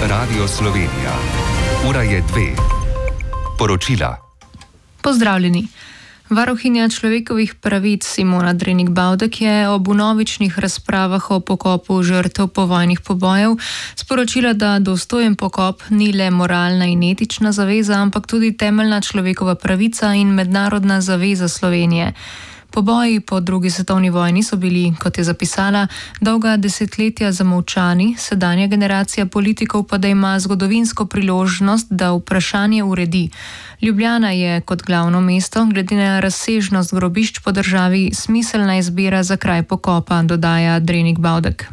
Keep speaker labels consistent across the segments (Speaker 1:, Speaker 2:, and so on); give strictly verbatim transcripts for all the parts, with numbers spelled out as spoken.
Speaker 1: Radio Slovenija. Ura je dve. Poročila.
Speaker 2: Pozdravljeni. Varuhinja človekovih pravic Simona Drenik Bavdek je ob vnovičnih razpravah o pokopu žrtev povojnih pobojev sporočila, da dostojen pokop ni le moralna in etična zaveza, ampak tudi temeljna človekova pravica in mednarodna zaveza Slovenije. Poboji po drugi svetovni vojni so bili, kot je zapisala, dolga desetletja zamolčani, sedanja generacija politikov pa da ima zgodovinsko priložnost, da vprašanje uredi. Ljubljana je kot glavno mesto, glede na razsežnost grobišč po državi, smiselna izbira za kraj pokopa, dodaja Drenik Bavdek.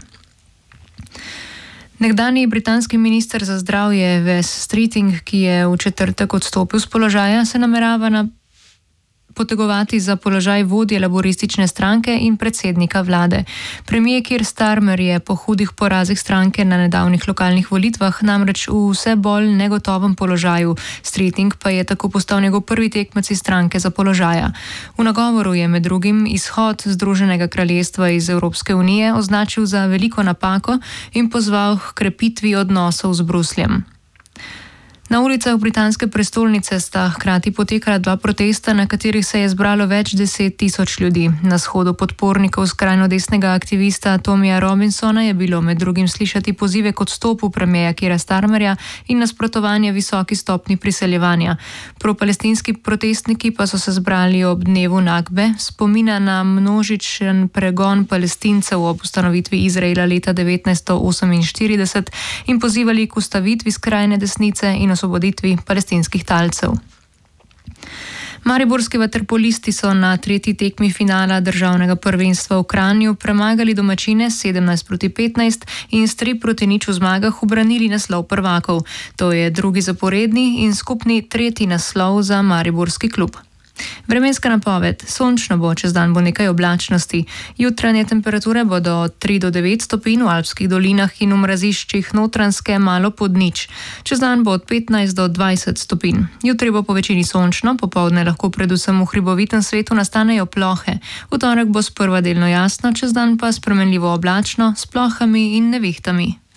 Speaker 2: Nekdanji britanski minister za zdravje Wes Streeting, ki je v četrtek odstopil z položaja, se namerava na potegovati za položaj vodje laboristične stranke in predsednika vlade. Premier Keir Starmer je po hudih porazih stranke na nedavnih lokalnih volitvah namreč v vse bolj negotovem položaju. Streeting pa je tako postal njegov prvi tekmec iz stranke za položaja. V nagovoru je med drugim izhod Združenega kraljestva iz Evropske unije označil za veliko napako in pozval k krepitvi odnosov z Brusljem. Na ulicah britanske prestolnice sta hkrati potekala dva protesta, na katerih se je zbralo več deset tisoč ljudi. Na shodu podpornikov skrajno desnega aktivista Tomija Robinsona je bilo med drugim slišati pozive k odstopu premierja Keira Starmerja in nasprotovanje visoki stopnji priseljevanja. Propalestinski protestniki pa so se zbrali ob dnevu Nakbe, spomina na množičen pregon Palestincev ob ustanovitvi Izraela leta devetnajststo oseminštirideset in pozivali k ustavitvi skrajne desnice in osvoboditvi palestinskih talcev. Mariborski vaterpolisti so na tretji tekmi finala državnega prvenstva v Kranju premagali domačine sedemnajst proti petnajst in s tri proti nič v zmagah ubranili naslov prvakov. To je drugi zaporedni in skupni tretji naslov za mariborski klub. Vremenska napoved. Sončno bo, čez dan bo nekaj oblačnosti. Jutranje temperature bodo od tri do devet stopinj v alpskih dolinah in v mraziščih Notranjske malo pod nič. Čez dan bo od petnajst do dvajset stopinj. Jutri bo po večini sončno, popoldne lahko predvsem v hribovitem svetu nastanejo plohe. V torek bo sprva delno jasno, čez dan pa spremenljivo oblačno s plohami in nevihtami.